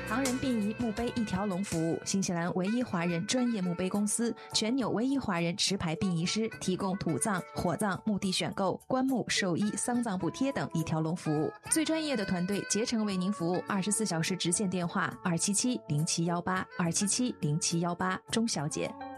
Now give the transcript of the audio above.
唐人殡仪墓碑一条龙服务，新西兰唯一华人专业墓碑公司，全纽唯一华人持牌殡仪师，提供土葬、火葬、墓地选购、棺木、寿衣、丧葬补贴等一条龙服务。最专业的团队竭诚为您服务，24小时直线电话2770718，2770718，钟小姐。